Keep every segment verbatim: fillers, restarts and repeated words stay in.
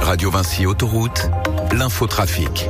Radio Vinci Autoroute, l'infotrafic.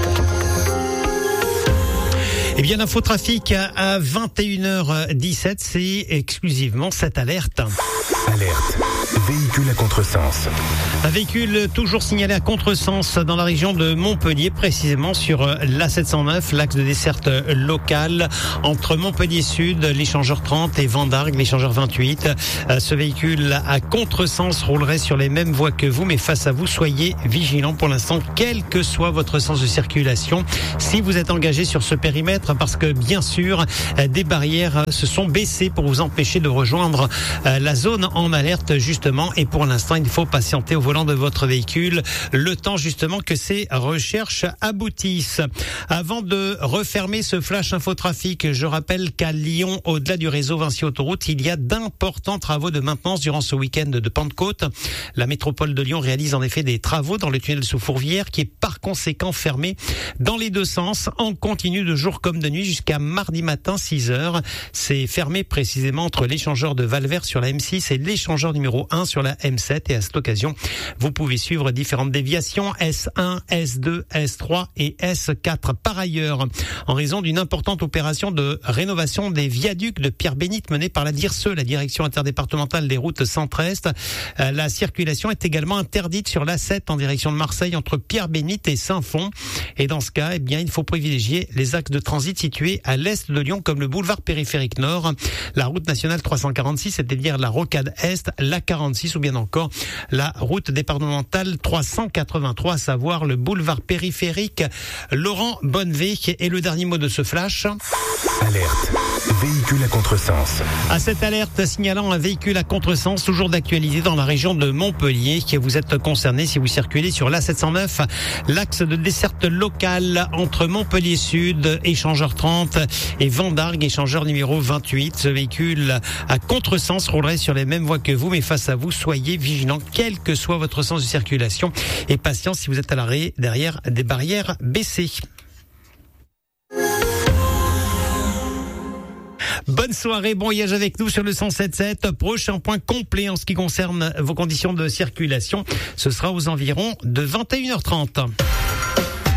Eh bien, l'infotrafic à vingt et une heures dix-sept, c'est exclusivement cette alerte. Alerte. Véhicule à contresens. Un véhicule toujours signalé à contresens dans la région de Montpellier, précisément sur l'A sept cent neuf, l'axe de desserte locale entre Montpellier Sud, l'échangeur trente et Vendargues, l'échangeur vingt-huit. Ce véhicule à contresens roulerait sur les mêmes voies que vous, mais face à vous, soyez vigilants pour l'instant, quel que soit votre sens de circulation. Si vous êtes engagé sur ce périmètre, parce que bien sûr, des barrières se sont baissées pour vous empêcher de rejoindre la zone en alerte justement, et pour l'instant, il faut patienter au volant de votre véhicule le temps justement que ces recherches aboutissent. Avant de refermer ce flash infotrafic, je rappelle qu'à Lyon, au-delà du réseau Vinci Autoroute, il y a d'importants travaux de maintenance durant ce week-end de Pentecôte. La métropole de Lyon réalise en effet des travaux dans le tunnel sous Fourvière, qui est par conséquent fermé dans les deux sens, en continu de jour comme de nuit jusqu'à mardi matin six heures. C'est fermé précisément entre l'échangeur de Valvert sur la M six et l'échangeur numéro un sur la M sept, et à cette occasion, vous pouvez suivre différentes déviations S un, S deux, S trois et S quatre. Par ailleurs, en raison d'une importante opération de rénovation des viaducs de Pierre-Bénite menée par la D I R S E, la direction interdépartementale des routes centre-est, la circulation est également interdite sur l'A sept en direction de Marseille entre Pierre-Bénite et Saint-Fond. Et dans ce cas, eh bien, il faut privilégier les axes de transit situés à l'est de Lyon, comme le boulevard périphérique nord, la route nationale trois cent quarante-six, c'est-à-dire la rocade est, la quarante-six, ou bien encore la route départementale trois cent quatre-vingt-trois, à savoir le boulevard périphérique Laurent Bonnevé. Et le dernier mot de ce flash. Alerte. Véhicule à contresens. À cette alerte signalant un véhicule à contresens, toujours d'actualité dans la région de Montpellier, que vous êtes concerné si vous circulez sur l'A sept cent neuf, l'axe de desserte locale entre Montpellier Sud, échangeur trente, et Vendargues, échangeur numéro vingt-huit. Ce véhicule à contresens roulerait sur les mêmes voies que vous, mais face à vous, soyez vigilants, quel que soit votre sens de circulation, et patient si vous êtes à l'arrêt derrière des barrières baissées. Bonne soirée, bon voyage avec nous sur le cent sept sept. Prochain point complet en ce qui concerne vos conditions de circulation, ce sera aux environs de vingt et une heures trente.